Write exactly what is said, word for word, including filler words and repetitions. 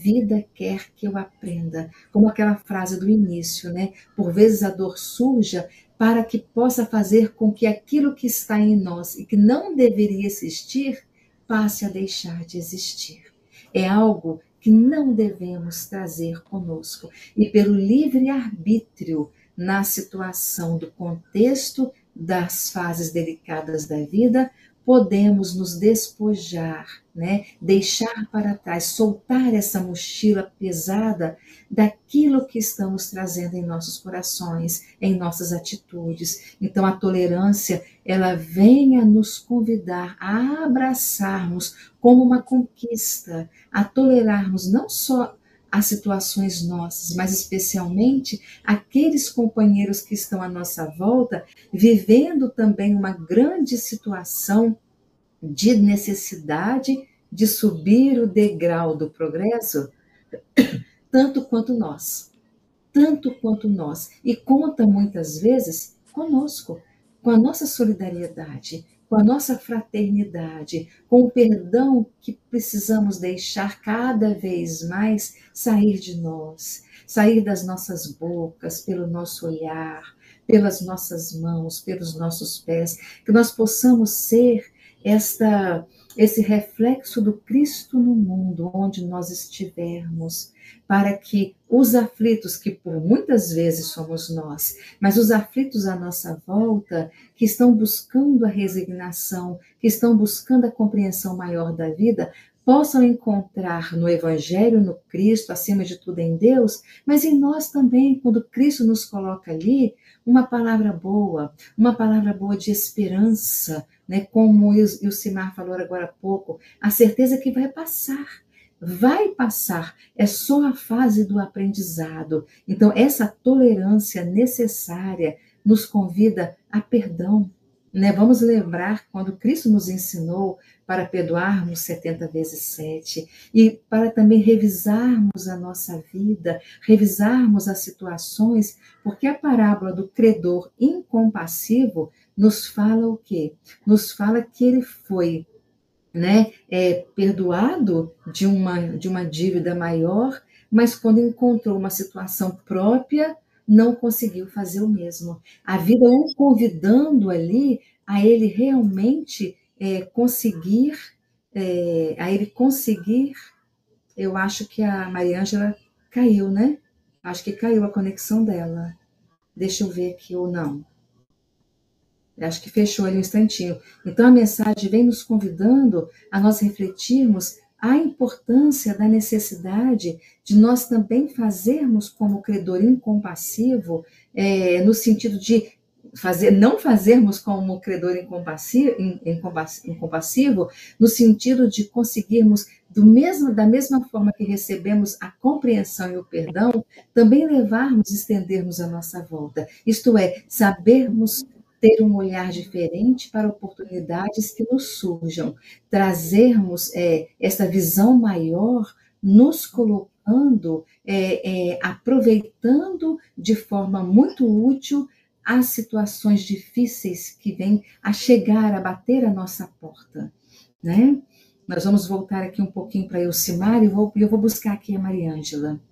vida quer que eu aprenda. Como aquela frase do início, né? Por vezes a dor surja para que possa fazer com que aquilo que está em nós e que não deveria existir, passe a deixar de existir. É algo que não devemos trazer conosco. E pelo livre-arbítrio, na situação do contexto das fases delicadas da vida, podemos nos despojar, né? Deixar para trás, soltar essa mochila pesada daquilo que estamos trazendo em nossos corações, em nossas atitudes. Então a tolerância, ela vem a nos convidar a abraçarmos como uma conquista, a tolerarmos não só as situações nossas, mas especialmente aqueles companheiros que estão à nossa volta, vivendo também uma grande situação de necessidade de subir o degrau do progresso, tanto quanto nós, tanto quanto nós, e conta muitas vezes conosco, com a nossa solidariedade, com a nossa fraternidade, com o perdão que precisamos deixar cada vez mais sair de nós, sair das nossas bocas, pelo nosso olhar, pelas nossas mãos, pelos nossos pés, que nós possamos ser esta, esse reflexo do Cristo no mundo, onde nós estivermos, para que os aflitos, que por muitas vezes somos nós, mas os aflitos à nossa volta, que estão buscando a resignação, que estão buscando a compreensão maior da vida, possam encontrar no Evangelho, no Cristo, acima de tudo em Deus, mas em nós também, quando Cristo nos coloca ali, uma palavra boa, uma palavra boa de esperança, né? Como o Ilcimar falou agora há pouco, a certeza que vai passar. Vai passar, é só a fase do aprendizado. Então, essa tolerância necessária nos convida a perdão, né? Vamos lembrar quando Cristo nos ensinou para perdoarmos setenta vezes sete e para também revisarmos a nossa vida, revisarmos as situações, porque a parábola do credor incompassivo nos fala o quê? Nos fala que ele foi, né, é, perdoado de uma, de uma dívida maior, mas quando encontrou uma situação própria, não conseguiu fazer o mesmo. A vida o convidando ali a ele realmente é, conseguir, é, a ele conseguir, eu acho que a Maria Ângela caiu, né? Acho que caiu a conexão dela. Deixa eu ver aqui ou não. Acho que fechou ali um instantinho. Então, a mensagem vem nos convidando a nós refletirmos a importância da necessidade de nós também fazermos como credor incompassivo, é, no sentido de fazer, não fazermos como credor incompassivo, incompassivo, no sentido de conseguirmos, do mesmo, da mesma forma que recebemos a compreensão e o perdão, também levarmos, estendermos a nossa volta. Isto é, sabermos ter um olhar diferente para oportunidades que nos surjam, trazermos é, essa visão maior, nos colocando, é, é, aproveitando de forma muito útil as situações difíceis que vêm a chegar, a bater a nossa porta, né? Nós vamos voltar aqui um pouquinho para Ilcimar e vou, eu vou buscar aqui a Maria Ângela.